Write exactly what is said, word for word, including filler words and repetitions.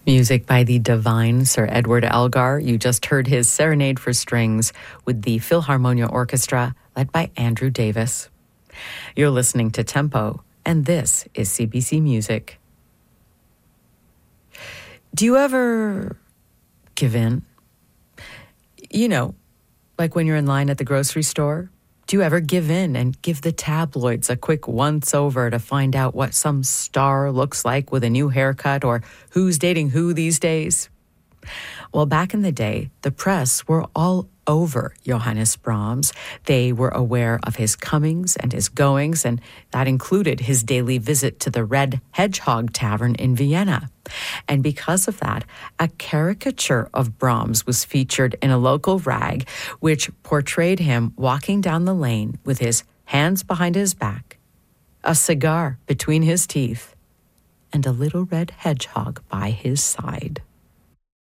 Music by the divine Sir Edward Elgar. You just heard his Serenade for Strings with the Philharmonia Orchestra, led by Andrew Davis. You're listening to Tempo, and this is C B C Music. Do you ever give in? You know, like when you're in line at the grocery store? Do you ever give in and give the tabloids a quick once-over to find out what some star looks like with a new haircut or who's dating who these days? Well, back in the day, the press were all over Johannes Brahms. They were aware of his comings and his goings, and that included his daily visit to the Red Hedgehog Tavern in Vienna. And because of that, a caricature of Brahms was featured in a local rag, which portrayed him walking down the lane with his hands behind his back, a cigar between his teeth, and a little red hedgehog by his side.